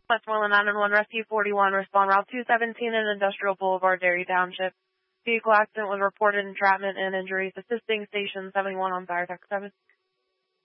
Westmoreland 911 Rescue 41, respond Route 217 and Industrial Boulevard, Dairy Township. Vehicle accident with reported entrapment and injuries. Assisting Station 71 on Fire Tech 7.